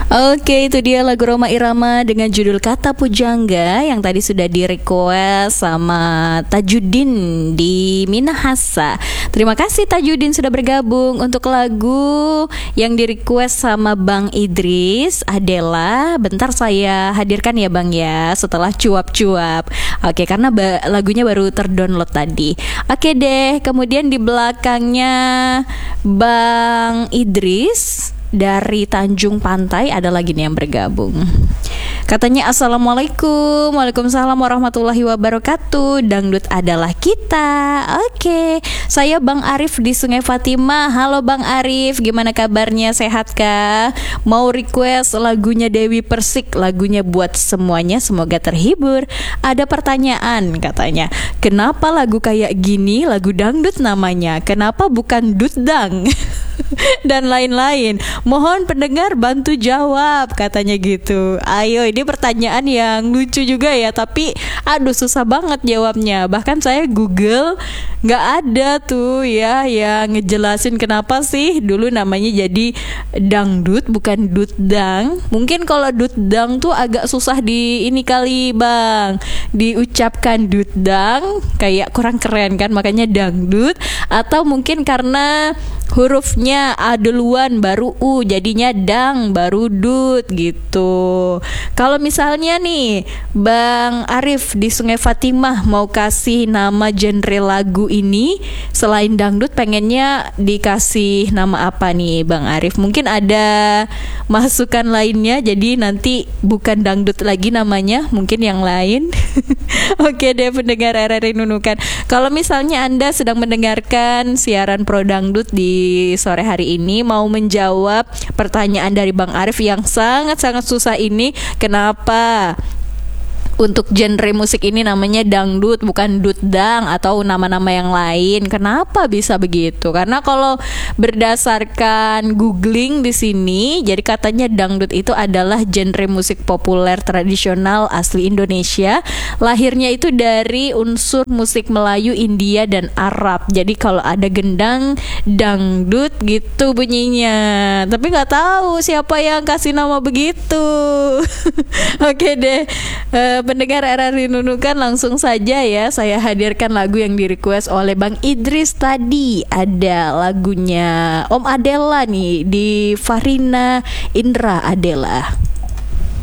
Oke, itu dia lagu Rhoma Irama dengan judul Kata Pujangga yang tadi sudah di-request sama Tajudin di Minahasa. Terima kasih Tajudin sudah bergabung. Untuk lagu yang di-request sama Bang Idris adalah, bentar saya hadirkan ya Bang ya, setelah cuap-cuap. Oke, karena lagunya baru terdownload tadi. Oke deh, kemudian di belakangnya Bang Idris dari Tanjung Pantai ada lagi nih yang bergabung. Katanya Assalamualaikum. Waalaikumsalam warahmatullahi wabarakatuh. Dangdut adalah kita. Oke, saya Bang Arif di Sungai Fatimah. Halo Bang Arif, gimana kabarnya, sehat kah? Mau request lagunya Dewi Persik, lagunya buat semuanya, semoga terhibur. Ada pertanyaan katanya, kenapa lagu kayak gini lagu dangdut namanya? Kenapa bukan dutdang? Dan lain-lain. Mohon pendengar bantu jawab, katanya gitu. Ayo, ini pertanyaan yang lucu juga ya, tapi aduh susah banget jawabnya. Bahkan saya Google nggak ada tuh ya yang ngejelasin kenapa sih dulu namanya jadi dangdut bukan dutdang. Mungkin kalau dutdang tuh agak susah di ini kali Bang, diucapkan dutdang kayak kurang keren kan, makanya dangdut. Atau mungkin karena hurufnya A duluan baru U, jadinya dang baru dut gitu. Kalau misalnya nih Bang Arif di Sungai Fatimah mau kasih nama genre lagu ini selain dangdut, pengennya dikasih nama apa nih Bang Arif? Mungkin ada masukan lainnya, jadi nanti bukan dangdut lagi namanya, mungkin yang lain. Oke deh pendengar RRI Nunukan, kalau misalnya Anda sedang mendengarkan siaran Pro Dangdut di sore hari ini, mau menjawab pertanyaan dari Bang Arif yang sangat-sangat susah ini, kenapa untuk genre musik ini namanya dangdut bukan dutdang atau nama-nama yang lain. Kenapa bisa begitu? Karena kalau berdasarkan googling di sini, jadi katanya dangdut itu adalah genre musik populer tradisional asli Indonesia. Lahirnya itu dari unsur musik Melayu, India dan Arab. Jadi kalau ada gendang, dangdut gitu bunyinya. Tapi nggak tahu siapa yang kasih nama begitu. Oke deh. Pendengar RRI Nunukan, langsung saja ya saya hadirkan lagu yang di-request oleh Bang Idris tadi. Ada lagunya Om Adela nih di Farina Indra Adela.